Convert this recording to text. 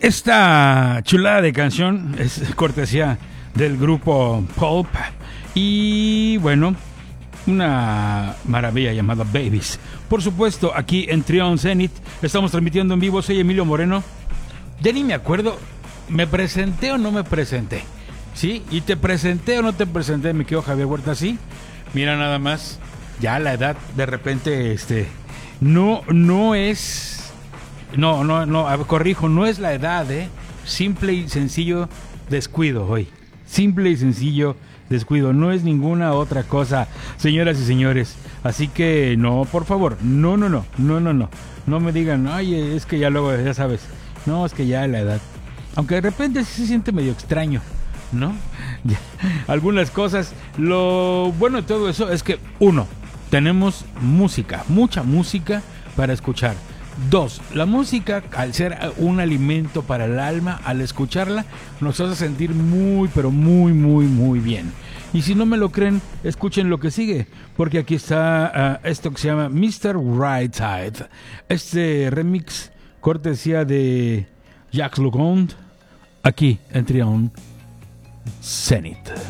Esta chulada de canción es cortesía del grupo Pulp y bueno, una maravilla llamada Babies. Por supuesto, aquí en Trion Zenith estamos transmitiendo en vivo. Soy Emilio Moreno. Ya ni me acuerdo, ¿me presenté o no me presenté? ¿Sí? ¿Y te presenté o no te presenté? Me quedo Javier Huerta, ¿sí? Mira nada más, ya la edad de repente, no es, corrijo, no es la edad, simple y sencillo descuido hoy. Simple y sencillo descuido, no es ninguna otra cosa, señoras y señores. Así que no, por favor, no me digan, ay, es que ya luego, ya sabes, no, es que ya la edad, aunque de repente sí se siente medio extraño, ¿no? Ya, algunas cosas. Lo bueno de todo eso es que, uno, tenemos música, mucha música para escuchar. Dos, la música, al ser un alimento para el alma, al escucharla, nos hace sentir muy, pero muy, muy, muy bien. Y si no me lo creen, escuchen lo que sigue, porque aquí está esto que se llama Mr. Rightside. Este remix, cortesía de Jacques Leconte, aquí en Trion Zenith.